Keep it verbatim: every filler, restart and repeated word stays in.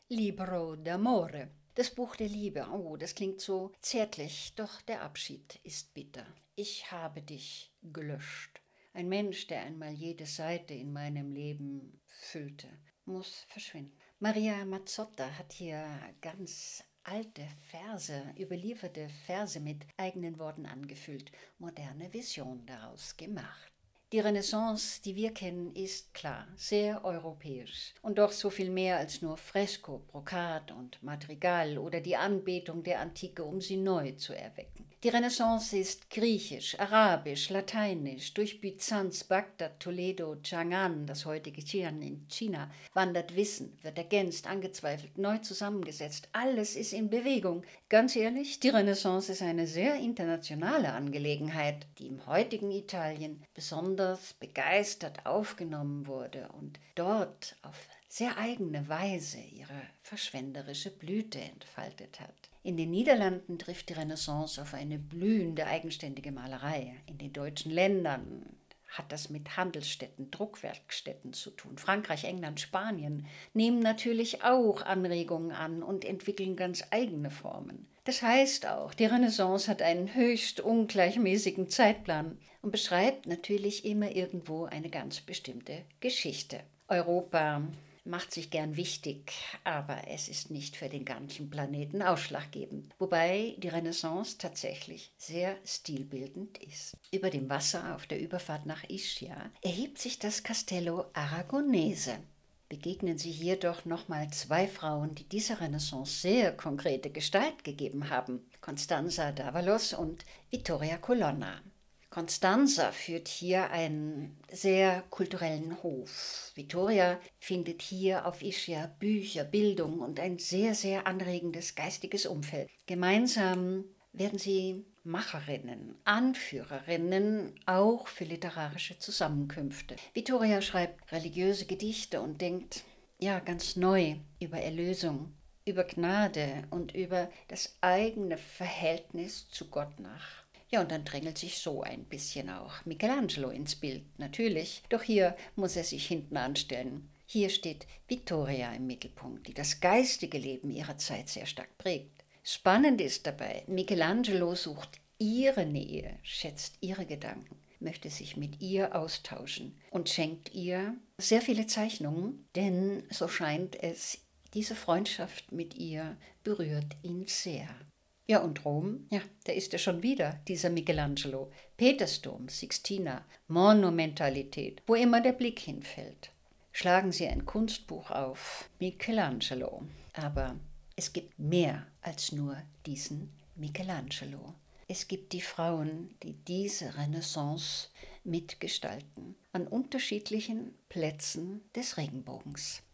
Libro d'amore. Das Buch der Liebe. Oh, das klingt so zärtlich, doch der Abschied ist bitter. Ich habe dich gelöscht. Ein Mensch, der einmal jede Seite in meinem Leben füllte, muss verschwinden. Maria Mazzotta hat hier ganz alte Verse, überlieferte Verse mit eigenen Worten angefüllt, moderne Vision daraus gemacht. Die Renaissance, die wir kennen, ist klar, sehr europäisch und doch so viel mehr als nur Fresko, Brokat und Madrigal oder die Anbetung der Antike, um sie neu zu erwecken. Die Renaissance ist griechisch, arabisch, lateinisch, durch Byzanz, Bagdad, Toledo, Chang'an, das heutige Xi'an in China, wandert Wissen, wird ergänzt, angezweifelt, neu zusammengesetzt. Alles ist in Bewegung. Ganz ehrlich, die Renaissance ist eine sehr internationale Angelegenheit, die im heutigen Italien besonders begeistert aufgenommen wurde und dort auf sehr eigene Weise ihre verschwenderische Blüte entfaltet hat. In den Niederlanden trifft die Renaissance auf eine blühende eigenständige Malerei. In den deutschen Ländern hat das mit Handelsstätten, Druckwerkstätten zu tun. Frankreich, England, Spanien nehmen natürlich auch Anregungen an und entwickeln ganz eigene Formen. Das heißt auch, die Renaissance hat einen höchst ungleichmäßigen Zeitplan und beschreibt natürlich immer irgendwo eine ganz bestimmte Geschichte. Europa macht sich gern wichtig, aber es ist nicht für den ganzen Planeten ausschlaggebend. Wobei die Renaissance tatsächlich sehr stilbildend ist. Über dem Wasser auf der Überfahrt nach Ischia erhebt sich das Castello Aragonese. Begegnen Sie hier doch nochmal zwei Frauen, die dieser Renaissance sehr konkrete Gestalt gegeben haben: Constanza d'Avalos und Vittoria Colonna. Constanza führt hier einen sehr kulturellen Hof. Vittoria findet hier auf Ischia Bücher, Bildung und ein sehr, sehr anregendes geistiges Umfeld. Gemeinsam werden sie Macherinnen, Anführerinnen, auch für literarische Zusammenkünfte. Vittoria schreibt religiöse Gedichte und denkt, ja, ganz neu über Erlösung, über Gnade und über das eigene Verhältnis zu Gott nach. Ja, und dann drängelt sich so ein bisschen auch Michelangelo ins Bild, natürlich. Doch hier muss er sich hinten anstellen. Hier steht Vittoria im Mittelpunkt, die das geistige Leben ihrer Zeit sehr stark prägt. Spannend ist dabei, Michelangelo sucht ihre Nähe, schätzt ihre Gedanken, möchte sich mit ihr austauschen und schenkt ihr sehr viele Zeichnungen, denn so scheint es, diese Freundschaft mit ihr berührt ihn sehr. Ja, und Rom, ja, da ist er schon wieder, dieser Michelangelo. Petersdom, Sixtina, Monumentalität, wo immer der Blick hinfällt. Schlagen Sie ein Kunstbuch auf, Michelangelo. Aber es gibt mehr als nur diesen Michelangelo. Es gibt die Frauen, die diese Renaissance mitgestalten, an unterschiedlichen Plätzen des Regenbogens.